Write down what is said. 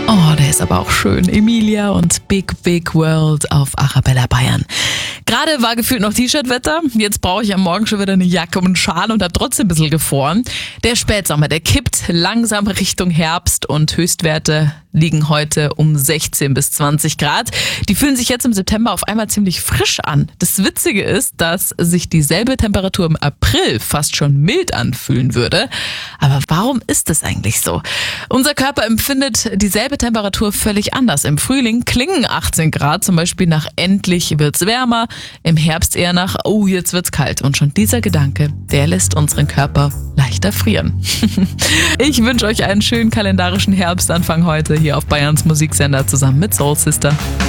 Oh, der ist aber auch schön. Emilia und Big Big World auf Arabella Bayern. Gerade war gefühlt noch T-Shirt-Wetter. Jetzt brauche ich am Morgen schon wieder eine Jacke und einen Schal und habe trotzdem ein bisschen gefroren. Der Spätsommer, der kippt langsam Richtung Herbst und Höchstwerte liegen heute um 16 bis 20 Grad. Die fühlen sich jetzt im September auf einmal ziemlich frisch an. Das Witzige ist, dass sich dieselbe Temperatur im April fast schon mild anfühlen würde. Aber warum ist das eigentlich so? Unser Körper empfindet dieselbe Temperatur völlig anders. Im Frühling klingen 18 Grad zum Beispiel nach endlich wird's wärmer, im Herbst eher nach oh, jetzt wird's kalt. Und schon dieser Gedanke, der lässt unseren Körper leichter frieren. Ich wünsche euch einen schönen kalendarischen Herbstanfang heute hier auf Bayerns Musiksender zusammen mit Soul Sister.